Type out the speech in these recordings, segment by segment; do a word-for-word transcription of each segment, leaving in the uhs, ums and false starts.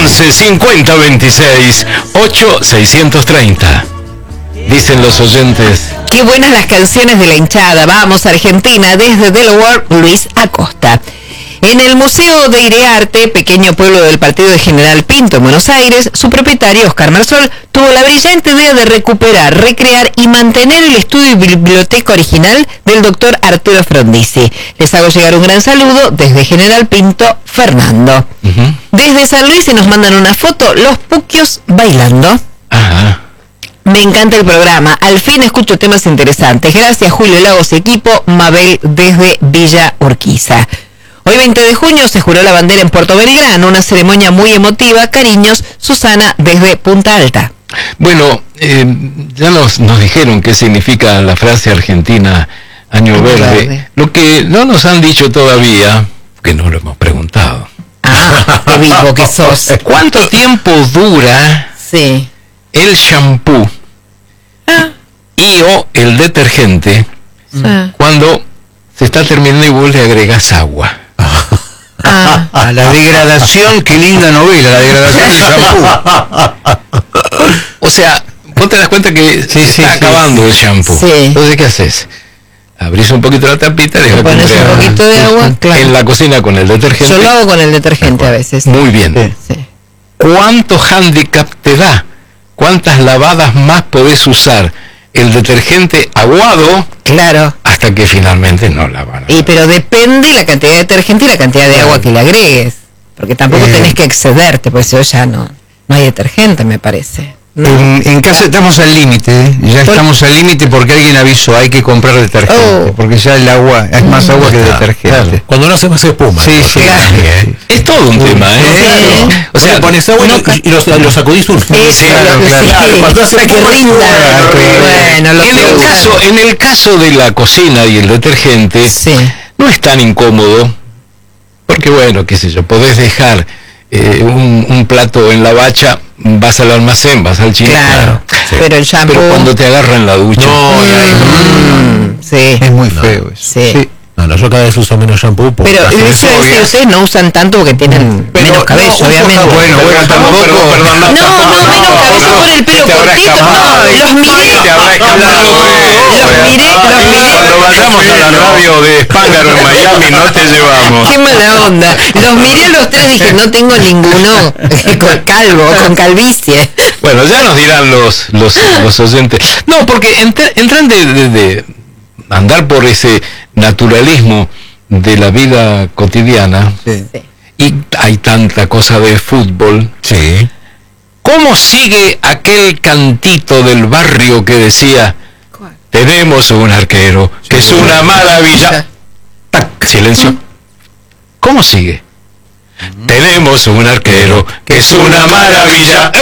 once cincuenta veintiséis ocho seiscientos treinta. Dicen los oyentes. Qué buenas las canciones de la hinchada. Vamos, Argentina, desde Delaware, Luis Acosta. En el Museo de Iriarte, pequeño pueblo del partido de General Pinto en Buenos Aires, su propietario, Oscar Marsol, tuvo la brillante idea de recuperar, recrear y mantener el estudio y biblioteca original del doctor Arturo Frondizi. Les hago llegar un gran saludo desde General Pinto, Fernando. Uh-huh. Desde San Luis, y nos mandan una foto, los puquios bailando. Ajá. Me encanta el programa, al fin escucho temas interesantes. Gracias, Julio Lagos y equipo. Mabel desde Villa Urquiza. Hoy veinte de junio se juró la bandera en Puerto Belgrano, una ceremonia muy emotiva. Cariños, Susana desde Punta Alta. Bueno, eh, ya nos, nos dijeron qué significa la frase argentina año, año verde. verde. Lo que no nos han dicho todavía, que no lo hemos preguntado. Ah, qué vivo que sos. ¿Cuánto tiempo dura sí. el shampoo ah. y o el detergente ah. cuando se está terminando y vos le agregás agua? Ah. A la degradación, qué linda novela, la degradación del shampoo. O sea, vos te das cuenta que sí, se sí, está sí, acabando sí. el shampoo. Sí. Entonces, ¿qué haces? Abrís un poquito la tapita, dejas pones un agua. poquito de agua, claro. En la cocina con el detergente. Yo lo hago con el detergente a veces. Muy bien. Sí. Sí. ¿Cuánto handicap te da? ¿Cuántas lavadas más podés usar el detergente aguado? Claro. Hasta que finalmente no lavan. Y pero depende la cantidad de detergente y la cantidad de agua que le agregues. Porque tampoco eh. tenés que excederte, pues si ya no, no hay detergente, me parece. No. En, en casa estamos al límite, ¿eh? ya Por... estamos al límite porque alguien avisó, hay que comprar detergente, oh. porque ya el agua, es más agua que detergente. Claro. Cuando no hace más espuma. Sí, sí. Claro. Sí. Es todo un tema, ¿eh? Sí. O sea, o pones agua no, y, y los, los sacudís un sí, claro, claro. claro. Cuando hace que rinda. Bueno, lo en el usa. caso, en el caso de la cocina y el detergente, sí. no es tan incómodo, porque bueno, qué sé yo, podés dejar eh, un, un plato en la bacha, vas al almacén, vas al chino. Claro, sí. Pero el shampoo. Pero cuando te agarra en la ducha. No, mm, mm, sí. Es muy no. feo eso. Sí. Sí. No, no, yo cada vez uso menos shampoo. Pero eso es que ustedes no usan tanto porque tienen pero menos cabello, no, obviamente. Bueno, bueno, tampoco. Perdón, perdón, no, no, no, menos cabello por el pelo cortito. No, los miré. Te habrá escapado. Los miré, los miré. Cuando vayamos a la radio de Spangaro en Miami, no te llevamos. Qué mala onda. Los miré a los tres y dije, no tengo ninguno con calvo, con calvicie. Bueno, ya nos dirán los los, los oyentes. No, porque entr- entran de, de, de andar por ese naturalismo de la vida cotidiana. Sí. Y hay tanta cosa de fútbol. Sí. ¿Cómo sigue aquel cantito del barrio que decía, ¿cuál? Tenemos un arquero que sí, es una maravilla? ¡Tac! Silencio. ¿Cómo sigue? Mm. Tenemos un arquero que es una maravilla.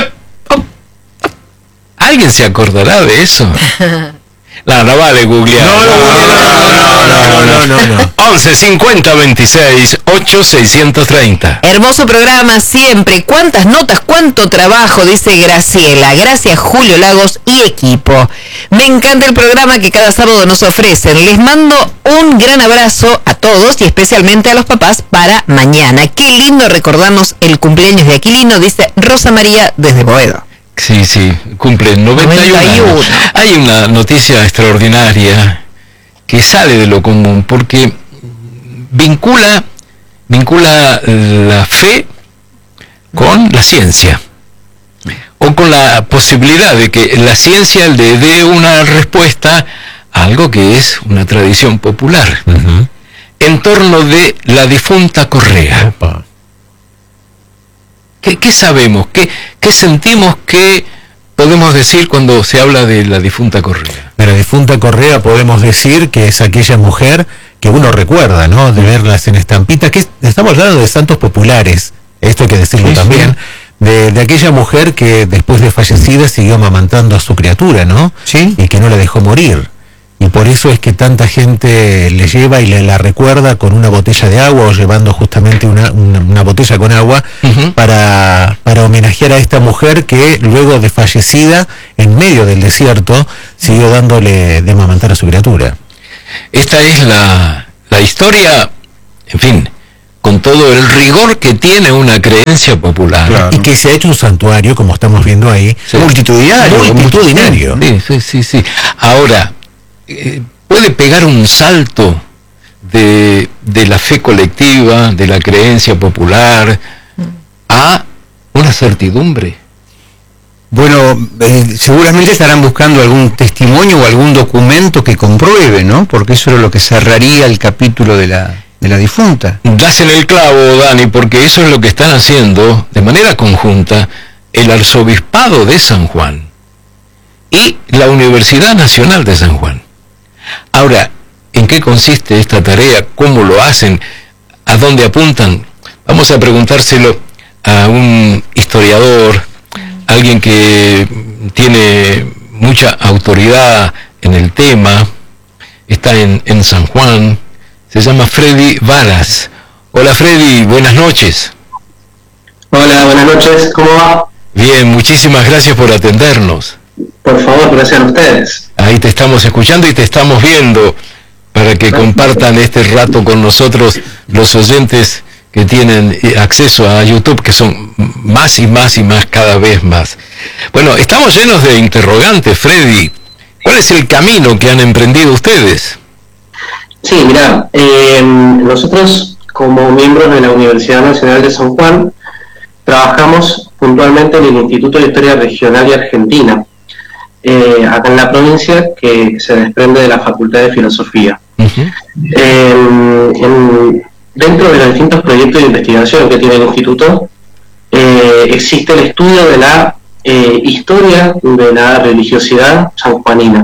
¿Alguien se acordará de eso? No, no vale googlear. No, no, no, no, no, no, no, no. once cincuenta veintiséis ocho seiscientos treinta. Hermoso programa siempre. ¿Cuántas notas? ¿Cuánto trabajo? Dice Graciela. Gracias, Julio Lagos y equipo. Me encanta el programa que cada sábado nos ofrecen. Les mando un gran abrazo a todos y especialmente a los papás para mañana. Qué lindo recordarnos el cumpleaños de Aquilino, dice Rosa María desde Boedo. Sí, sí, cumple noventa y uno. noventa y uno. Hay una noticia extraordinaria que sale de lo común porque vincula, vincula la fe con la ciencia o con la posibilidad de que la ciencia le dé una respuesta a algo que es una tradición popular uh-huh. en torno de la difunta Correa. Opa. ¿Qué, ¿Qué sabemos? ¿Qué, ¿Qué sentimos? ¿Qué podemos decir cuando se habla de la difunta Correa? De la difunta Correa podemos decir que es aquella mujer que uno recuerda, ¿no? De verlas en estampitas, que es, estamos hablando de santos populares, esto hay que decirlo sí, también, sí. De, de aquella mujer que después de fallecida siguió amamantando a su criatura, ¿no? Sí. Y que no la dejó morir. Y por eso es que tanta gente le lleva y le la recuerda con una botella de agua o llevando justamente una, una, una botella con agua uh-huh. para, para homenajear a esta mujer que luego de fallecida, en medio del desierto, siguió dándole de amamantar a su criatura. Esta es la, la historia, en fin, con todo el rigor que tiene una creencia popular. Claro. Y que se ha hecho un santuario, como estamos viendo ahí, sí. multitudinario. multitudinario. Sí, sí, sí, sí. Ahora, eh, puede pegar un salto de, de la fe colectiva, de la creencia popular, a una certidumbre. Bueno, eh, seguramente estarán buscando algún testimonio o algún documento que compruebe, ¿no? Porque eso era lo que cerraría el capítulo de la, de la difunta. Das en el clavo, Dani, porque eso es lo que están haciendo de manera conjunta el Arzobispado de San Juan y la Universidad Nacional de San Juan. Ahora, ¿en qué consiste esta tarea? ¿Cómo lo hacen? ¿A dónde apuntan? Vamos a preguntárselo a un historiador, alguien que tiene mucha autoridad en el tema, está en, en San Juan, se llama Freddy Varas. Hola Freddy, buenas noches. Hola, buenas noches, ¿cómo va? Bien, muchísimas gracias por atendernos. Por favor, gracias a ustedes. Ahí te estamos escuchando y te estamos viendo, para que compartan este rato con nosotros los oyentes que tienen acceso a YouTube, que son más y más y más, cada vez más. Bueno, estamos llenos de interrogantes, Freddy. ¿Cuál es el camino que han emprendido ustedes? Sí, mira, eh, nosotros como miembros de la Universidad Nacional de San Juan trabajamos puntualmente en el Instituto de Historia Regional y Argentina, eh, acá en la provincia, que se desprende de la Facultad de Filosofía. Uh-huh. eh, en, Dentro de los distintos proyectos de investigación que tiene el Instituto, eh, existe el estudio de la eh, historia de la religiosidad sanjuanina.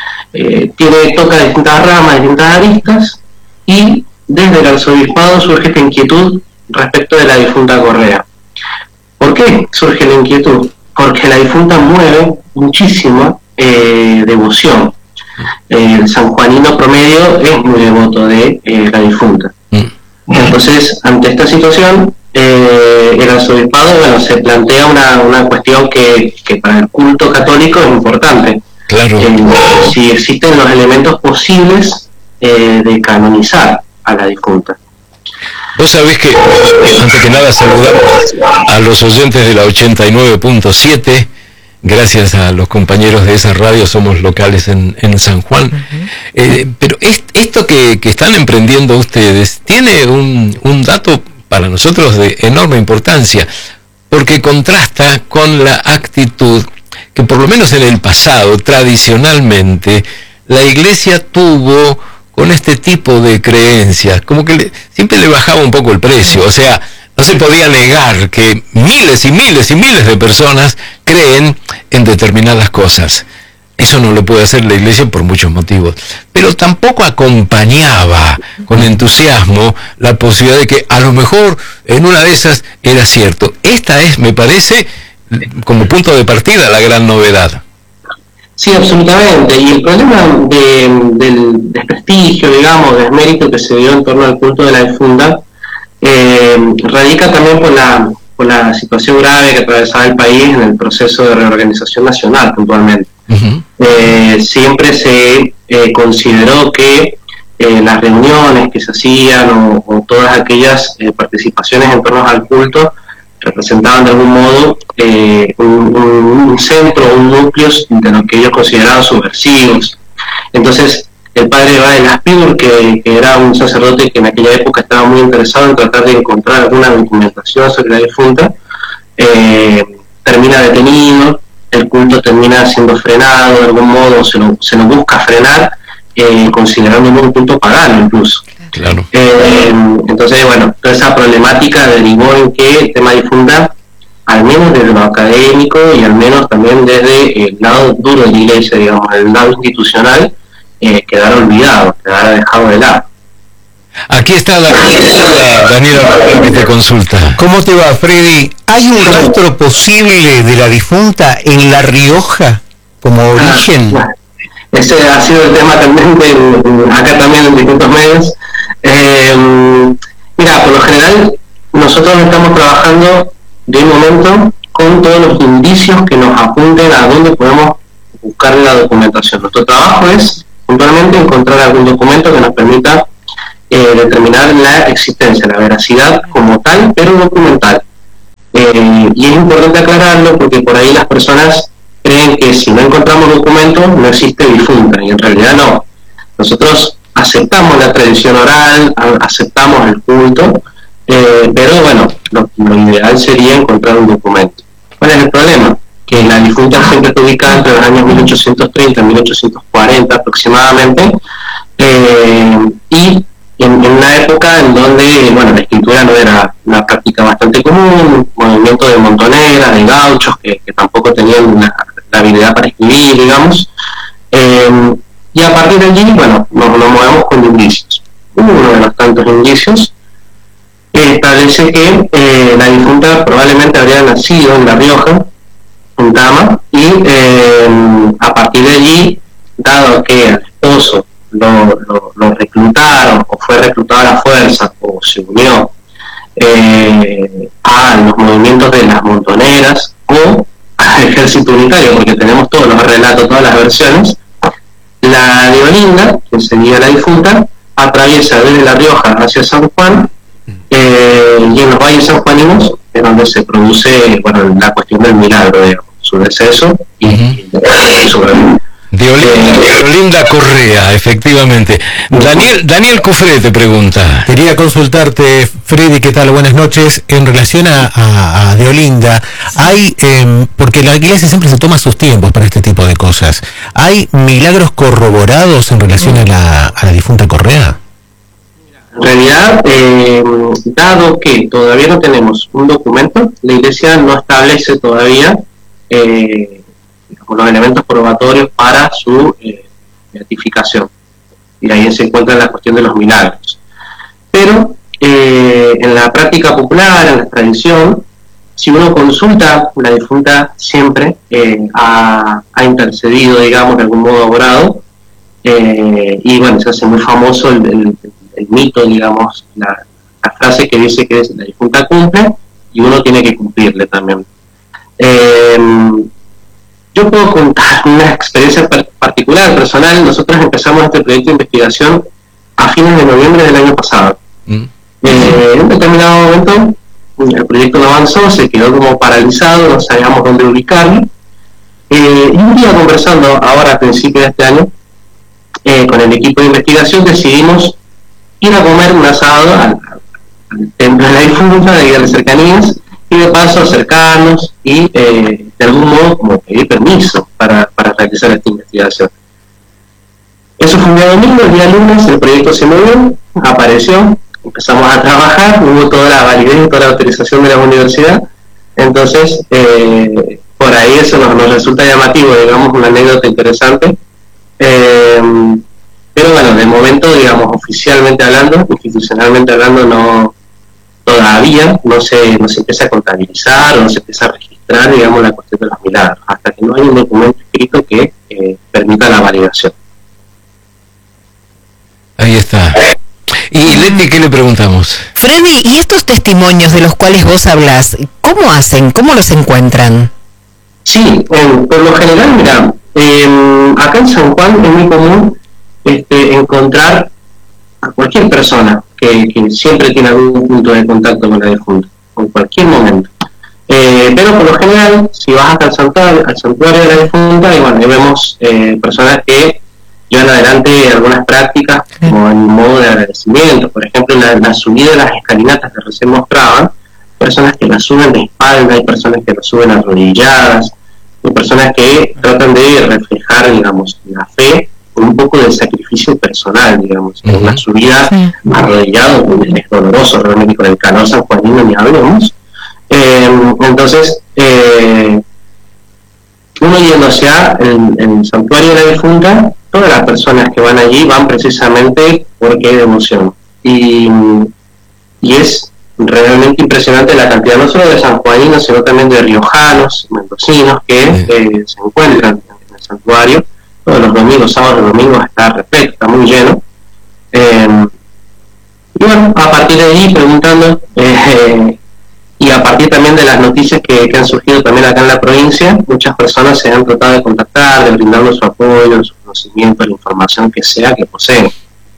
Eh, tiene, toca distintas ramas, distintas aristas, y desde el arzobispado surge esta inquietud respecto de la difunta Correa. ¿Por qué surge la inquietud? Porque la difunta mueve muchísima eh, devoción. Eh, el sanjuanino promedio es muy devoto de eh, la difunta. Mm. Entonces, ante esta situación, eh, el arzobispado, bueno, se plantea una, una cuestión que, que para el culto católico es importante. Claro. Eh, si existen los elementos posibles eh, de canonizar a la difunta. Vos sabés que, antes que nada, saludamos a los oyentes de la ochenta y nueve punto siete. Gracias a los compañeros de esa radio, somos locales en, en San Juan. Uh-huh. Eh, pero es, esto que, que están emprendiendo ustedes tiene un, un dato para nosotros de enorme importancia, porque contrasta con la actitud que, por lo menos en el pasado, tradicionalmente, la Iglesia tuvo con este tipo de creencias, como que le, siempre le bajaba un poco el precio. O sea, no se podía negar que miles y miles y miles de personas creen en determinadas cosas. Eso no lo puede hacer la Iglesia por muchos motivos. Pero tampoco acompañaba con entusiasmo la posibilidad de que a lo mejor en una de esas era cierto. Esta es, me parece, como punto de partida, la gran novedad. Sí, absolutamente. Y el problema de, del desprestigio, digamos, desmérito que se dio en torno al culto de la difunta, Eh, radica también por la, por la situación grave que atravesaba el país en el proceso de reorganización nacional, puntualmente. Uh-huh. Eh, siempre se eh, consideró que eh, las reuniones que se hacían o, o todas aquellas eh, participaciones en torno al culto representaban de algún modo eh, un, un, un centro, un núcleo de lo que ellos consideraban subversivos. Entonces, el padre Bael Aspir, que, que era un sacerdote que en aquella época estaba muy interesado en tratar de encontrar alguna documentación sobre la difunta, eh, termina detenido, el culto termina siendo frenado, de algún modo se lo, se lo busca frenar, eh, considerándolo un culto pagano incluso. Claro. Eh, entonces, bueno, toda esa problemática derivó en que el tema difunta, al menos desde lo académico y al menos también desde el lado duro de la Iglesia, digamos, el lado institucional, Eh, quedar olvidado, quedar dejado de lado. Aquí está la Daniela que te consulta. ¿Cómo te va, Freddy? ¿Hay un rastro posible de la difunta en La Rioja como origen? Ah, ese ha sido el tema también de, acá también en distintos medios. Eh, mira, por lo general nosotros estamos trabajando de un momento con todos los indicios que nos apunten a dónde podemos buscar la documentación. Nuestro trabajo es puntualmente encontrar algún documento que nos permita eh, determinar la existencia, la veracidad como tal, pero documental. Eh, y es importante aclararlo porque por ahí las personas creen que si no encontramos documentos no existe difunta, y en realidad no. Nosotros aceptamos la tradición oral, aceptamos el culto, eh, pero bueno, lo, lo ideal sería encontrar un documento. ¿Cuál es el problema? Que la difunta siempre está ubicada entre los años mil ochocientos treinta y mil ochocientos cuarenta aproximadamente, eh, y en, en una época en donde, bueno, la escritura no era una práctica bastante común, movimiento de montoneras, de gauchos, que, que tampoco tenían la, la habilidad para escribir, digamos, eh, y a partir de allí, bueno, nos, nos movemos con indicios. Uno de los tantos indicios eh, establece que eh, la difunta probablemente habría nacido en La Rioja, en Tama, y eh, a partir de allí, dado que al esposo lo, lo, lo reclutaron, o fue reclutado a la fuerza, o se unió eh, a los movimientos de las montoneras, o al ejército unitario, porque tenemos todos los relatos, todas las versiones, la de Olinda, que sería la difunta, atraviesa desde La Rioja hacia San Juan, eh, y en los valles sanjuaninos es donde se produce, bueno, la cuestión del milagro, digamos, su deceso y, uh-huh. y su de Olinda, eh, Olinda Correa, efectivamente. Uh-huh. Daniel, Daniel Cofré te pregunta. Quería consultarte, Freddy, ¿qué tal? Buenas noches. En relación a, a, a de Olinda, hay, eh, porque la iglesia siempre se toma sus tiempos para este tipo de cosas, ¿hay milagros corroborados en relación a la, a la difunta Correa? En realidad, eh, dado que todavía no tenemos un documento, la iglesia no establece todavía eh, los elementos probatorios para su eh, beatificación. Y ahí se encuentra la cuestión de los milagros. Pero eh, en la práctica popular, en la tradición, si uno consulta, la difunta siempre eh, ha, ha intercedido, digamos, de algún modo obrado, eh, y bueno, se hace muy famoso el, el, el mito, digamos, la, la frase que dice que es, la difunta cumple y uno tiene que cumplirle también. Eh, yo puedo contar una experiencia particular, personal. Nosotros empezamos este proyecto de investigación a fines de noviembre del año pasado. Mm. Eh, en un determinado momento el proyecto no avanzó, se quedó como paralizado, no sabíamos dónde ubicarlo. Eh, y un día, conversando ahora a principios de este año eh, con el equipo de investigación, decidimos ir a comer un asado al, al templo de la difunta de las cercanías, y de paso acercarnos y eh, de algún modo como pedir permiso para, para realizar esta investigación. Eso fue un día domingo. El día lunes el proyecto se movió, apareció, empezamos a trabajar, hubo toda la validez y toda la autorización de la universidad. Entonces eh, por ahí eso nos, nos resulta llamativo, digamos, una anécdota interesante. Eh, pero bueno, de momento, digamos, oficialmente hablando, institucionalmente hablando, no todavía no se, no se empieza a contabilizar o no se empieza a registrar, digamos, la cuestión de los milagros, hasta que no hay un documento escrito que eh, permita la validación. Ahí está. Y Leti, ¿qué le preguntamos? Freddy, ¿y estos testimonios de los cuales vos hablas, cómo hacen? ¿Cómo los encuentran? Sí, eh, por lo general, mira, eh, acá en San Juan es muy común este, encontrar a cualquier persona que, que siempre tiene algún punto de contacto con la difunta, en cualquier momento. Eh, pero por lo general, si vas hasta el santuario, al santuario de la difunta, y bueno, ahí vemos eh, personas que llevan adelante algunas prácticas como en modo de agradecimiento. Por ejemplo, la, la subida de las escalinatas que recién mostraban, personas que la suben de espalda, hay personas que la suben arrodilladas, hay personas que tratan de reflejar, digamos, la fe con un poco de sacrificio personal, digamos. Uh-huh. Una subida sí. arrodillado es doloroso, realmente con el calor sanjuanino ni hablamos. Eh, entonces, eh, uno yendo hacia el, el santuario de la difunta, todas las personas que van allí van precisamente porque hay devoción. Y, y es realmente impresionante la cantidad no solo de sanjuaninos, sino también de riojanos, mendocinos que eh, se encuentran en el santuario. Todos los domingos, sábados y domingos está repleto, está muy lleno. Eh, y bueno, a partir de ahí preguntando, eh, y a partir también de las noticias que, que han surgido también acá en la provincia, muchas personas se han tratado de contactar, de brindarnos su apoyo, su conocimiento, la información que sea que poseen.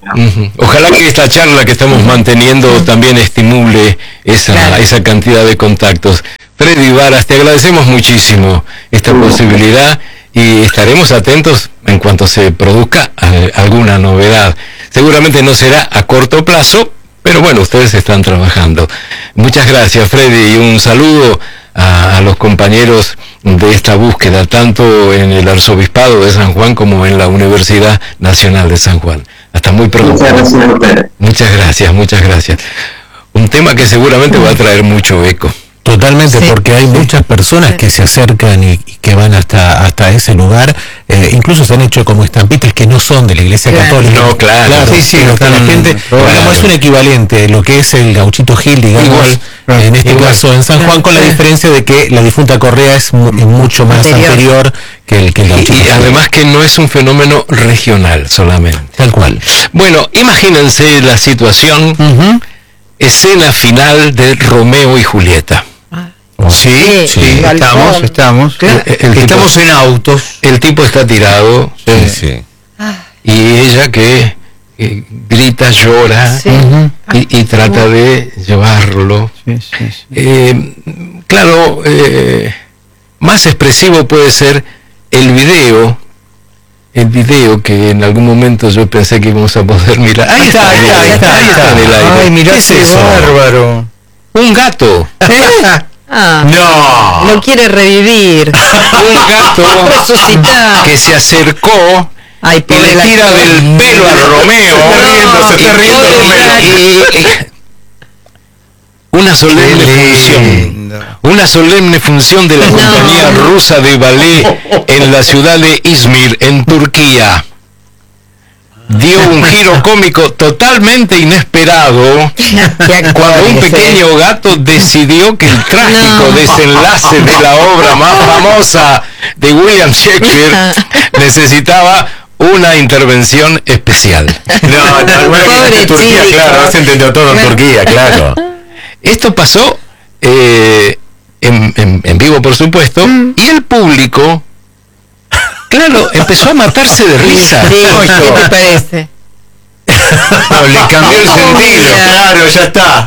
Uh-huh. Ojalá que esta charla que estamos manteniendo también estimule esa, claro. esa cantidad de contactos. Freddy Varas, te agradecemos muchísimo esta uh-huh. posibilidad y estaremos atentos en cuanto se produzca alguna novedad. Seguramente no será a corto plazo, pero bueno, ustedes están trabajando. Muchas gracias, Freddy, y un saludo a, a los compañeros de esta búsqueda, tanto en el Arzobispado de San Juan como en la Universidad Nacional de San Juan. Hasta muy pronto. Muchas gracias. Muchas gracias, muchas gracias. Un tema que seguramente va a traer mucho eco. Totalmente, sí, porque hay sí. muchas personas que se acercan y, y que van hasta hasta ese lugar, eh, incluso se han hecho como estampitas que no son de la Iglesia claro. Católica. No, claro, claro sí, sí, pero están, la gente, claro. digamos, es un equivalente, lo que es el Gauchito Gil, digamos, igual, claro, en este igual. caso en San Juan, claro. con la diferencia de que la difunta Correa es mu mucho más anterior, anterior que el, que el Gauchito y, y además que no es un fenómeno regional solamente. Tal cual. Bueno, imagínense la situación, uh-huh. escena final de Romeo y Julieta. Sí, sí, sí, estamos, estamos. El, el estamos tipo, en autos. El tipo está tirado. Sí, sí. Y ella que eh, grita, llora, sí. uh-huh. y, y trata de llevarlo. Sí, sí, sí. Eh, claro, eh, más expresivo puede ser el video. El video que en algún momento yo pensé que íbamos a poder mirar. Ahí está, ahí está, ahí está, ahí está en el aire. Ay, mirá ese bárbaro. Un gato. Ah, no, lo quiere revivir. Un gato resucitar. Que se acercó. Ay, y le tira actor. del pelo a Romeo. Se está riendo, se está riendo Romeo. Y, y, una solemne función. Una solemne función de la no. compañía rusa de ballet en la ciudad de Izmir, en Turquía. Dio un giro cómico totalmente inesperado cuando un pequeño gato decidió que el trágico no. desenlace de la obra más famosa de William Shakespeare necesitaba una intervención especial. No, no, bueno, que en Turquía, claro, no se entendió todo en Turquía, claro. Esto pasó eh, en, en, en vivo, por supuesto, mm. y el público, claro, empezó a matarse de risa. Sí, ¿qué te parece? No, le cambió el sentido. Claro, ya está.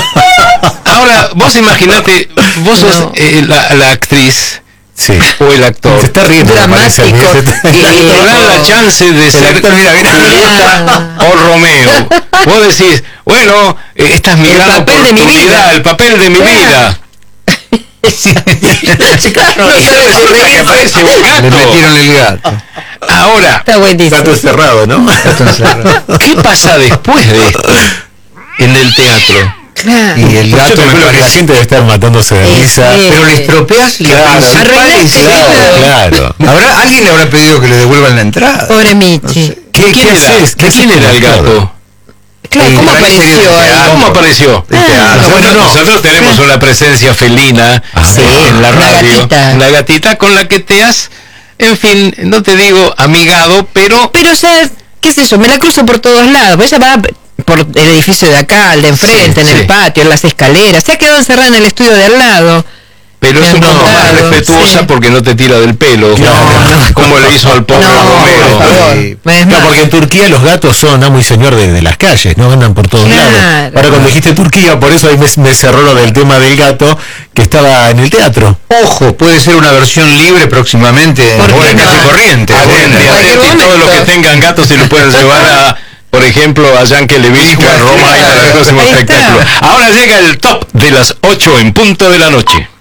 Ahora, vos imaginate, vos no. sos eh, la, la actriz, sí, o el actor. Se está riendo. Dramático. Y te dan la chance de ser actor, mira, mira. Julieta o Romeo. Vos decís, bueno, eh, esta es mi gran oportunidad, el papel de mi vida. Sí. Claro, no sabes, que aparece un gato. Le metieron el gato. Ahora, está buenísimo. Gato encerrado, ¿no? Gato encerrado. ¿Qué pasa después de esto en el teatro? Claro. Y el gato, me parece, la gente debe estar matándose de risa, sí. pero le estropeas claro, la claro, claro. ¿Habrá alguien le habrá pedido que le devuelvan la entrada? Pobre Michi. No sé. ¿Qué, ¿Qué haces? ¿Qué ¿Quién era el gato? Claro, ¿cómo apareció? ¿Cómo apareció? Ah, nosotros, bueno, no. nosotros tenemos una presencia felina ah, sí, en la radio, gatita. la gatita con la que te has, en fin, no te digo amigado, pero... Pero ya, qué sé yo, me la cruzo por todos lados, ella va por el edificio de acá, al de enfrente, sí, en sí. el patio, en las escaleras, se ha quedado encerrada en el estudio de al lado. Pero es un poco más respetuosa, sí, porque no te tira del pelo, no, no, como le hizo al pobre no, Romeo. Sí. No, porque en Turquía los gatos son amo y señor de, de las calles, no andan por todos claro. lados. Ahora cuando dijiste Turquía, por eso ahí me, me cerró lo del tema del gato que estaba en el teatro. Ojo, puede ser una versión libre próximamente en Buena no? Calle Corriente. Y todos los que tengan gatos se los pueden llevar a... Por ejemplo, a Yankelevich o a Roma y para el próximo espectáculo. Ahora llega el top de las ocho en punto de la noche.